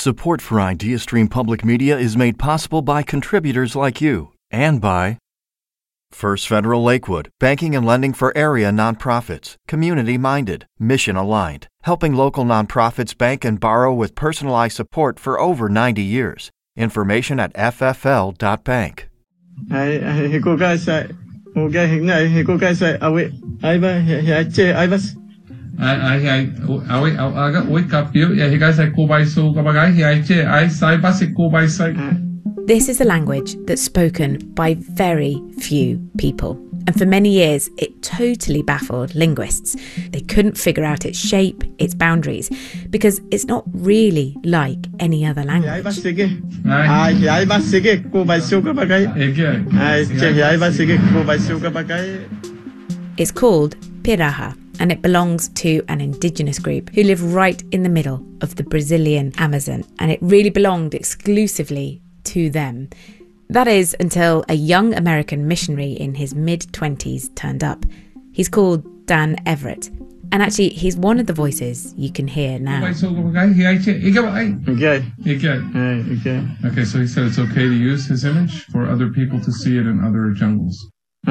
Support for IdeaStream Public Media is made possible by contributors like you and by First Federal Lakewood, banking and lending for area nonprofits, community-minded, mission-aligned, helping local nonprofits bank and borrow with personalized support for over 90 years. Information at ffl.bank. This is a language that's spoken by very few people. And for many years, it totally baffled linguists. They couldn't figure out its shape, its boundaries, because it's not really like any other language. It's called Piraha, and it belongs to an indigenous group who live right in the middle of the Brazilian Amazon, and it really belonged exclusively to them. That is until a young American missionary in his mid-20s turned up. He's called Dan Everett, and actually he's one of the voices you can hear now. Okay, so he said it's okay to use his image for other people to see it in other jungles.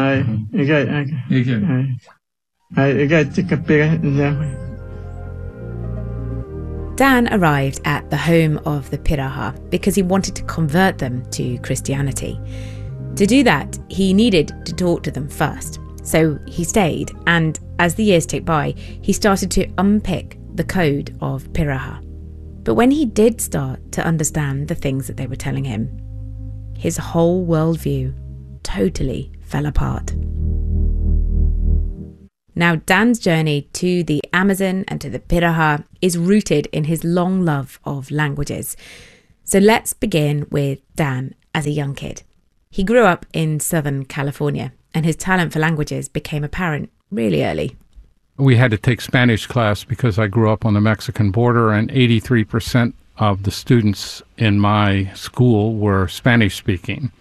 Dan arrived at the home of the Piraha because he wanted to convert them to Christianity. To do that, he needed to talk to them first. So he stayed, and as the years ticked by, he started to unpick the code of Piraha. But when he did start to understand the things that they were telling him, his whole worldview totally fell apart. Now, Dan's journey to the Amazon and to the Piraha is rooted in his long love of languages. So let's begin with Dan as a young kid. He grew up in Southern California, and his talent for languages became apparent really early. We had to take Spanish class because I grew up on the Mexican border, and 83% of the students in my school were Spanish-speaking.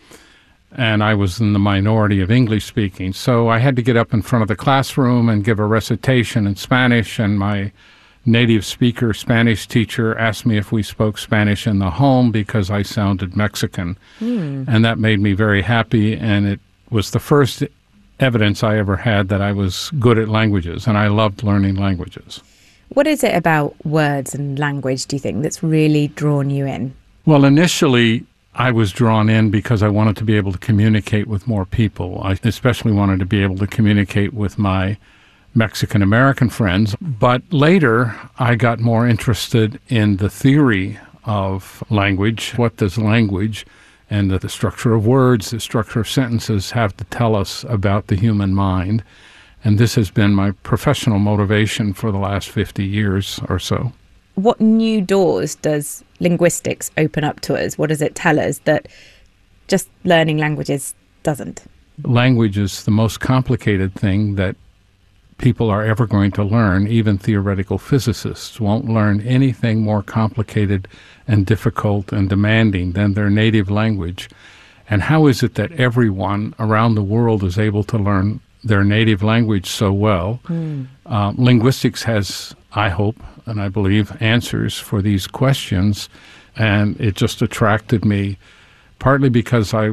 And I was in the minority of English-speaking. So I had to get up in front of the classroom and give a recitation in Spanish, and my native speaker Spanish teacher asked me if we spoke Spanish in the home because I sounded Mexican. And that made me very happy, and it was the first evidence I ever had that I was good at languages, and I loved learning languages. What is it about words and language, do you think, that's really drawn you in? Well, initially, I was drawn in because I wanted to be able to communicate with more people. I especially wanted to be able to communicate with my Mexican-American friends. But later, I got more interested in the theory of language. What does language and the structure of words, the structure of sentences have to tell us about the human mind? And this has been my professional motivation for the last 50 years or so. What new doors does linguistics open up to us? What does it tell us that just learning languages doesn't? Language is the most complicated thing that people are ever going to learn. Even theoretical physicists won't learn anything more complicated and difficult and demanding than their native language. And how is it that everyone around the world is able to learn their native language so well? Linguistics has, I hope, and I believe, answers for these questions, and it just attracted me, partly because I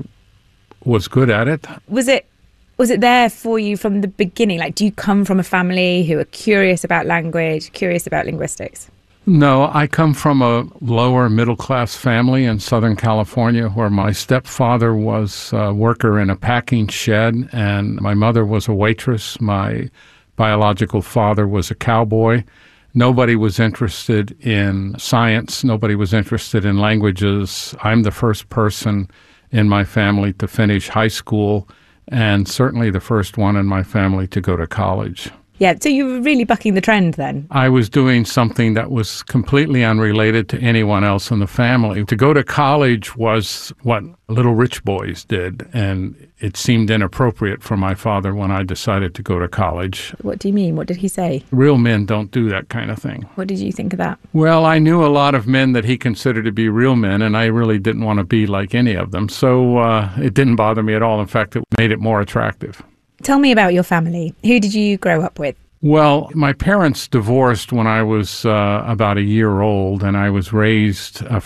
was good at it. Was it there for you from the beginning? Like, do you come from a family who are curious about language, curious about linguistics? No, I come from a lower middle-class family in Southern California where my stepfather was a worker in a packing shed, and my mother was a waitress. My biological father was a cowboy. Nobody was interested in science. Nobody was interested in languages. I'm the first person in my family to finish high school, and certainly the first one in my family to go to college. Yeah, so you were really bucking the trend then? I was doing something that was completely unrelated to anyone else in the family. To go to college was what little rich boys did, and it seemed inappropriate for my father when I decided to go to college. What do you mean? What did he say? Real men don't do that kind of thing. What did you think of that? Well, I knew a lot of men that he considered to be real men, and I really didn't want to be like any of them. So it didn't bother me at all. In fact, it made it more attractive. Tell me about your family. Who did you grow up with? Well, my parents divorced when I was about a year old, and I was raised